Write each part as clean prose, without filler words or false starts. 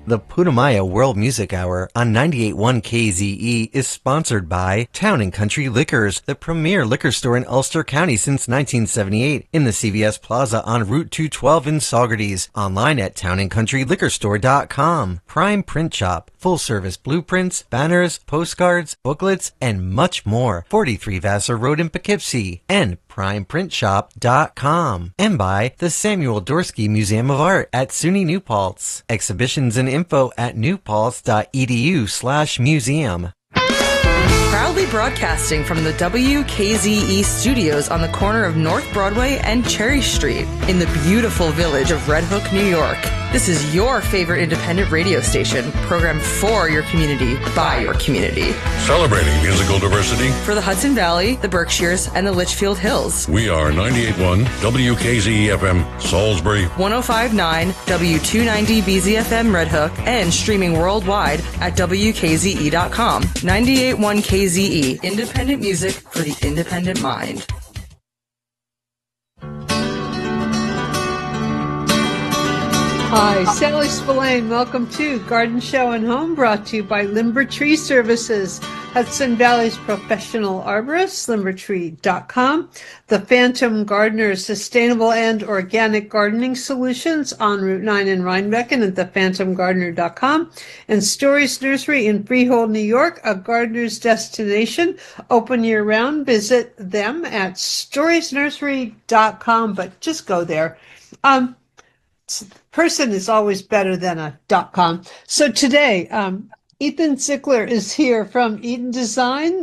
The Putumayo World Music Hour on 98.1 KZE is sponsored by Town & Country Liquors, the premier liquor store in Ulster County since 1978, in the CVS Plaza on Route 212 in Saugerties. Online at townandcountryliquorstore.com. Prime Print Shop, full-service blueprints, banners, postcards, booklets, and much more. 43 Vassar Road in Poughkeepsie. And primeprintshop.com. And by the Samuel Dorsky Museum of Art at SUNY New Paltz. Exhibitions and info at newpaltz.edu/museum. Proudly broadcasting from the WKZE studios on the corner of North Broadway and Cherry Street in the beautiful village of Red Hook, New York. This is your favorite independent radio station, programmed for your community, by your community. Celebrating musical diversity for the Hudson Valley, the Berkshires, and the Litchfield Hills. We are 98.1 WKZE-FM Salisbury, 105.9 W290BZFM Red Hook, and streaming worldwide at WKZE.com. 98.1 KZE, independent music for the independent mind. Hi, Sally Spillane. Welcome to Garden Show and Home, brought to you by Limber Tree Services, Hudson Valley's professional arborist, limbertree.com, the Phantom Gardener, sustainable and organic gardening solutions on Route 9 in Rhinebecken at thephantomgardener.com, and Stories Nursery in Freehold, New York, a gardener's destination, open year-round. Visit them at storiesnursery.com, but just go there. Person is always better than a .com. So today, Ethan Zickler is here from Eden Design,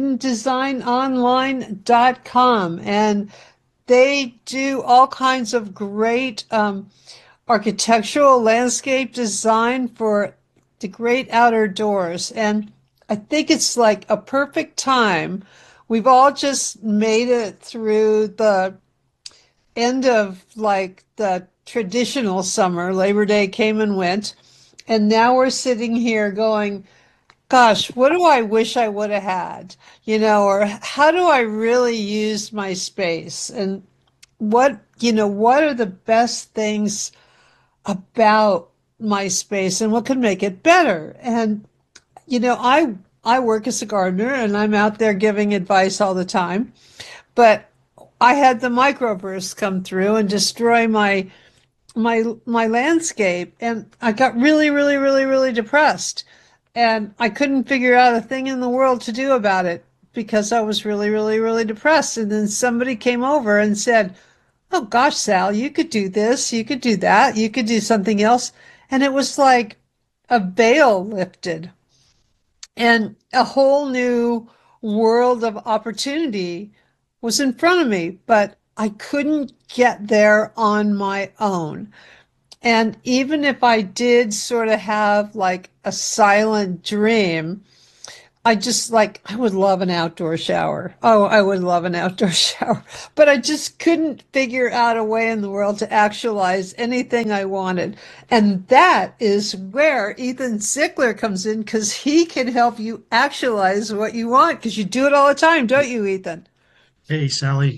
edendesignonline.com, and they do all kinds of great architectural landscape design for the great outer doors. And I think it's like a perfect time. We've all just made it through the end of like the traditional summer. Labor Day came and went, and now we're sitting here going, gosh, what do I wish I would have had, or how do I really use my space, and what are the best things about my space and what could make it better. And I work as a gardener and I'm out there giving advice all the time, but I had the microbursts come through and destroy my landscape, and I got really, really, really, really depressed, and I couldn't figure out a thing in the world to do about it because I was really, really, really depressed. And then somebody came over and said, oh gosh, Sal, you could do this, you could do that, you could do something else. And it was like a veil lifted and a whole new world of opportunity was in front of me, but I couldn't get there on my own. And even if I did sort of have like a silent dream, I would love an outdoor shower. Oh, I would love an outdoor shower. But I just couldn't figure out a way in the world to actualize anything I wanted. And that is where Ethan Zickler comes in, because he can help you actualize what you want, because you do it all the time, don't you, Ethan? Hey, Sally.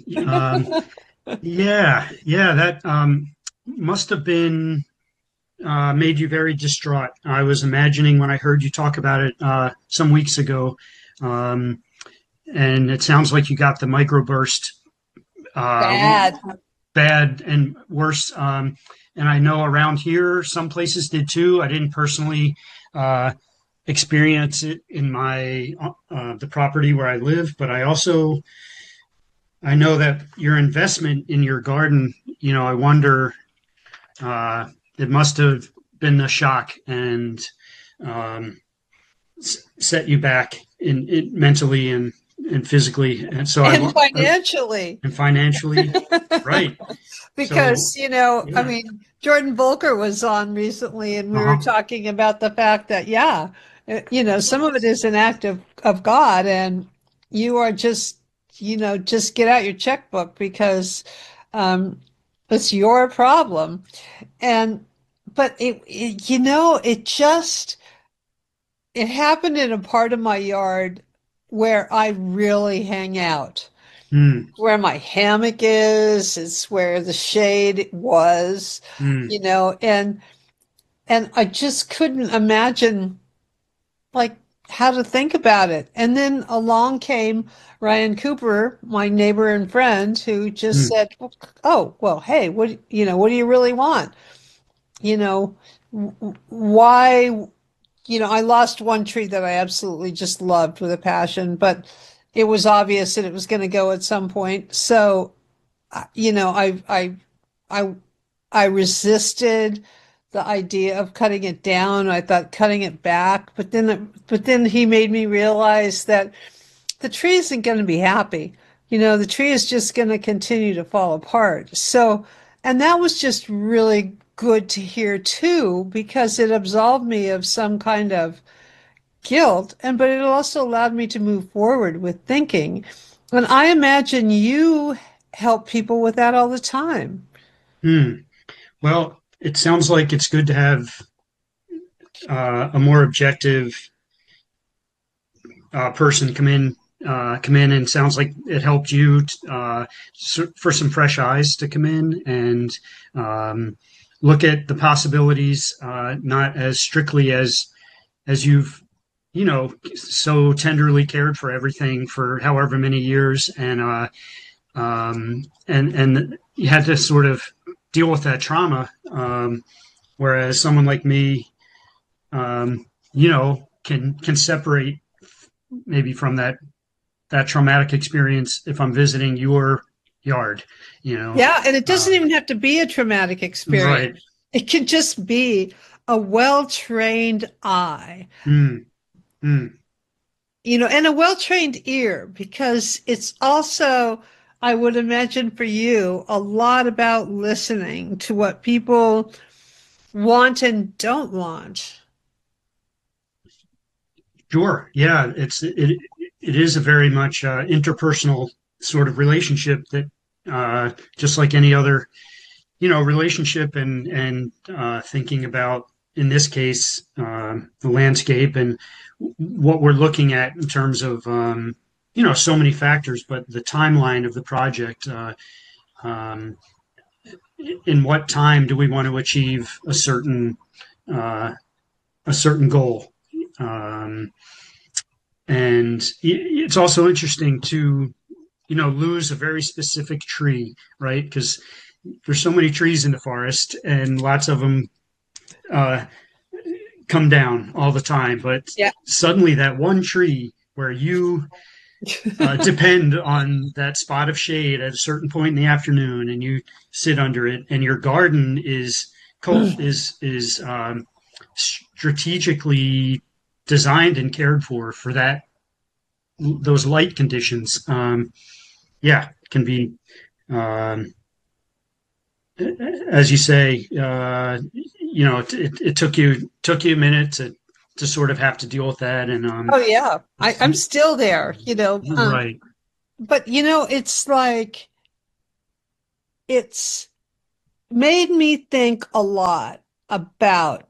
That must have been made you very distraught. I was imagining when I heard you talk about it some weeks ago, and it sounds like you got the microburst bad and worse. And I know around here some places did too. I didn't personally experience it in my the property where I live, but I know that your investment in your garden, I wonder, it must have been a shock and set you back in mentally and physically. And so financially. Right. Because, I mean, Jordan Volker was on recently, and we were talking about the fact that, some of it is an act of God, and you are just get out your checkbook because it's your problem. But it happened in a part of my yard where I really hang out. Where my hammock is, it's where the shade was, and and I just couldn't imagine like how to think about it. And then along came Ryan Cooper, my neighbor and friend, who just Mm, said, "Oh, well, hey, what do you really want? You know, why, I lost one tree that I absolutely just loved with a passion, but it was obvious that it was going to go at some point. So, I I resisted the idea of cutting it down. I thought cutting it back, but then he made me realize that the tree isn't going to be happy. The tree is just going to continue to fall apart. So, and that was just really good to hear too, because it absolved me of some kind of guilt, but it also allowed me to move forward with thinking. And I imagine you help people with that all the time. mm. Well, it sounds like it's good to have a more objective person come in, and sounds like it helped you for some fresh eyes to come in and look at the possibilities, not as strictly as you've so tenderly cared for everything for however many years, and you had to sort of deal with that trauma, whereas someone like me, can separate maybe from that traumatic experience if I'm visiting your yard, you know. Yeah, and it doesn't Uh, even have to be a traumatic experience. right. It can just be a well-trained eye, Mm, mm. and a well-trained ear, because it's also, I would imagine for you, a lot about listening to what people want and don't want. Sure. Yeah. It is a very much interpersonal sort of relationship that, just like any other, relationship, and thinking about, in this case, the landscape and what we're looking at in terms of, so many factors, but the timeline of the project, um, in what time do we want to achieve uh, a certain goal? Um, and it's also interesting to, lose a very specific tree, right? Because there's so many trees in the forest, and lots of them uh, come down all the time. But Yeah. suddenly, that one tree where you depend on that spot of shade at a certain point in the afternoon, and you sit under it, and your garden is strategically designed and cared for that those light conditions. Yeah, it can be, um, as you say, it took you a minute to sort of have to deal with that, and Oh yeah, I'm still there, right. but it's like it's made me think a lot about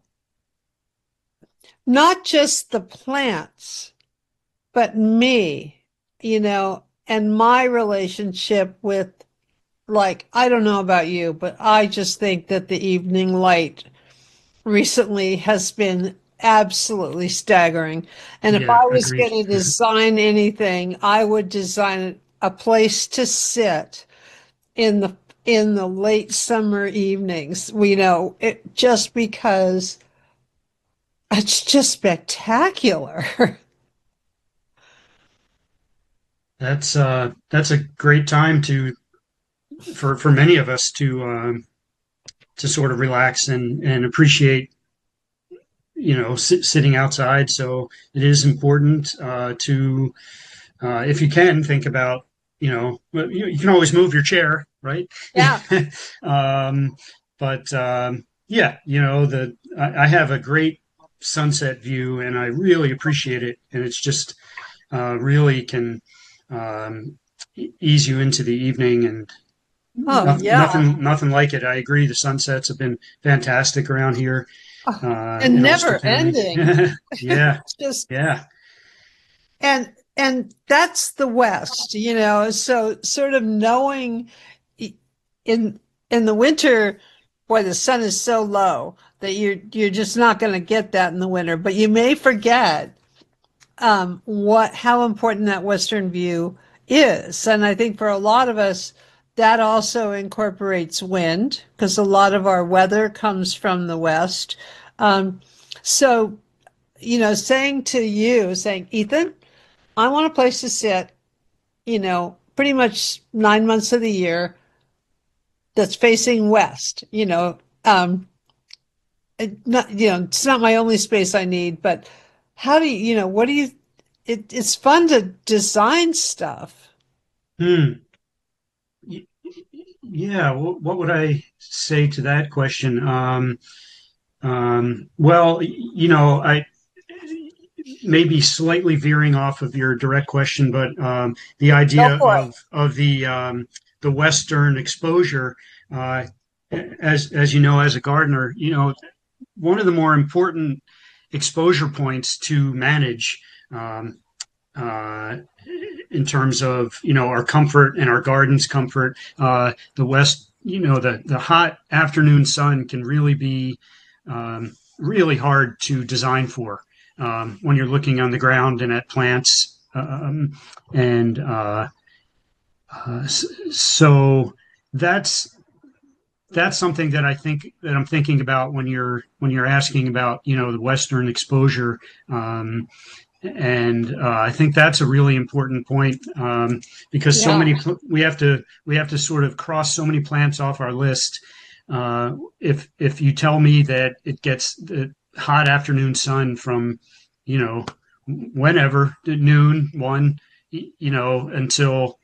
not just the plants, but me, and my relationship with, like, I don't know about you, but I just think that the evening light recently has been absolutely staggering. And if Yeah, I was agreed. going to design anything, I would design a place to sit in the late summer evenings. It just because it's just spectacular. That's a great time for many of us to sort of relax and appreciate, sitting outside. So it is important to, if you can, think about, well, you can always move your chair, right? Yeah. um, but yeah, I have a great sunset view, and I really appreciate it, and it's just really can um, ease you into the evening, and Oh yeah. nothing like it. I agree. The sunsets have been fantastic around here And in Ulster never County. ending. Yeah, It's just yeah, and that's the West, so sort of knowing in in the winter, boy, the sun is so low. that you're just not going to get that in the winter. But you may forget how important that western view is. And I think for a lot of us, that also incorporates wind, because a lot of our weather comes from the west. So, saying, Ethan, I want a place to sit, pretty much 9 months of the year that's facing west, it's not my only space I need, but how do you, it's fun to design stuff. Yeah. What would I say to that question? Well, I may be slightly veering off of your direct question, but the idea of the western exposure, as you know, as a gardener, one of the more important exposure points to manage in terms of our comfort and our garden's comfort. The west, the hot afternoon sun can really be really hard to design for when you're looking on the ground and at plants, so that's something that I'm thinking about when you're asking about the western exposure, and I think that's a really important point, because so many we have to sort of cross so many plants off our list. If you tell me that it gets the hot afternoon sun from whenever, noon, 1, until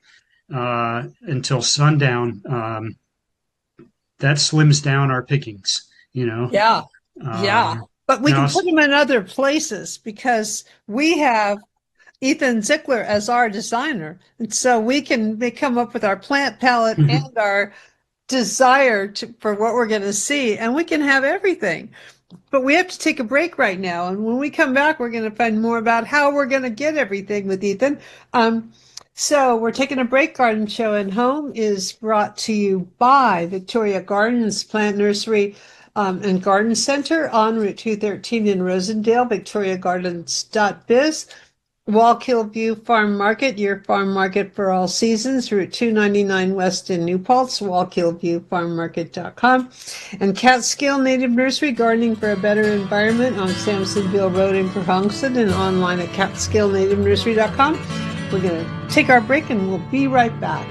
sundown, that slims down our pickings. Yeah. But we can put them in other places, because we have Ethan Zickler as our designer. And so we can come up with our plant palette and our desire for what we're going to see, and we can have everything. But we have to take a break right now. And when we come back, we're going to find more about how we're going to get everything with Ethan. So we're taking a break. Garden Show and Home is brought to you by Victoria Gardens Plant Nursery and Garden Center on Route 213 in Rosendale, victoriagardens.biz. Wallkill View Farm Market, your farm market for all seasons, Route 299 West in New Paltz, wallkillviewfarmmarket.com. And Catskill Native Nursery, gardening for a better environment on Samsonville Road in Kerhonkson, and online at catskillnativenursery.com. We're going to take our break and we'll be right back.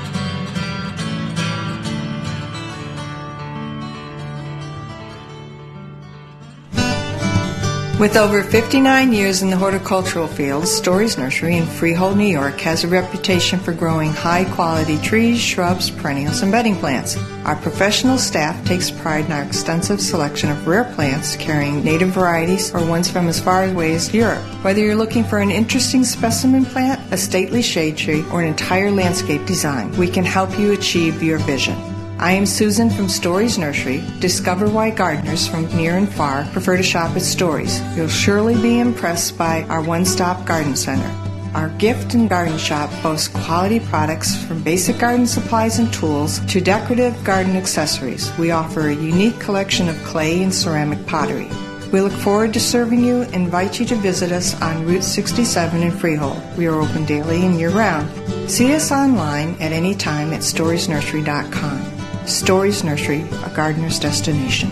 With over 59 years in the horticultural field, Stories Nursery in Freehold, New York has a reputation for growing high-quality trees, shrubs, perennials, and bedding plants. Our professional staff takes pride in our extensive selection of rare plants carrying native varieties or ones from as far away as Europe. Whether you're looking for an interesting specimen plant, a stately shade tree, or an entire landscape design, we can help you achieve your vision. I am Susan from Stories Nursery. Discover why gardeners from near and far prefer to shop at Stories. You'll surely be impressed by our one-stop garden center. Our gift and garden shop boasts quality products from basic garden supplies and tools to decorative garden accessories. We offer a unique collection of clay and ceramic pottery. We look forward to serving you and invite you to visit us on Route 67 in Freehold. We are open daily and year-round. See us online at any time at storiesnursery.com. Stories Nursery, a gardener's destination.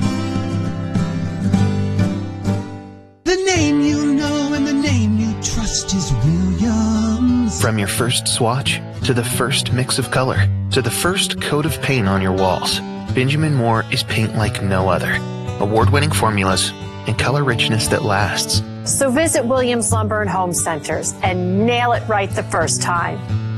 The name you know and the name you trust is Williams. From your first swatch, to the first mix of color, to the first coat of paint on your walls, Benjamin Moore is paint like no other. Award-winning formulas and color richness that lasts. So visit Williams Lumber and Home Centers and nail it right the first time.